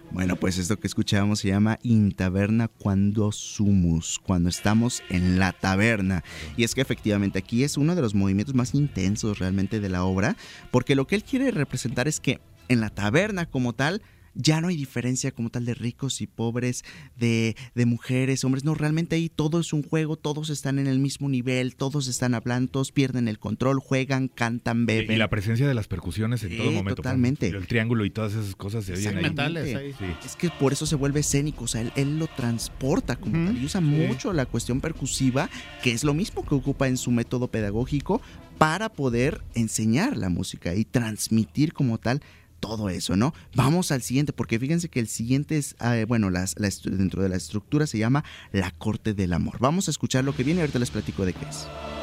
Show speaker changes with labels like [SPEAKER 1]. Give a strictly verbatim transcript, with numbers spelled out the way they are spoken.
[SPEAKER 1] Bueno, pues esto que escuchábamos se llama In Taverna Quando Sumus, cuando estamos en la taberna. Y es que efectivamente aquí es uno de los movimientos más intensos realmente de la obra, porque lo que él quiere representar es que en la taberna como tal ya no hay diferencia como tal de ricos y pobres, de, de mujeres, hombres. No, realmente ahí todo es un juego, todos están en el mismo nivel, todos están hablando, todos pierden el control, juegan, cantan, beben.
[SPEAKER 2] Y la presencia de las percusiones en
[SPEAKER 1] Sí,
[SPEAKER 2] todo momento.
[SPEAKER 1] totalmente.
[SPEAKER 2] El triángulo y todas esas cosas se oyen ahí.
[SPEAKER 3] Metales ahí.
[SPEAKER 2] Sí.
[SPEAKER 1] Es que por eso se vuelve escénico, o sea, él, él lo transporta como
[SPEAKER 3] Ujú.
[SPEAKER 1] tal y usa mucho la cuestión percusiva, que es lo mismo que ocupa en su método pedagógico para poder enseñar la música y transmitir como tal todo eso, ¿no? Vamos al siguiente, porque fíjense que el siguiente es, eh, bueno, las, la estru- dentro de la estructura se llama La Corte del Amor. Vamos a escuchar lo que viene y ahorita les platico de qué es.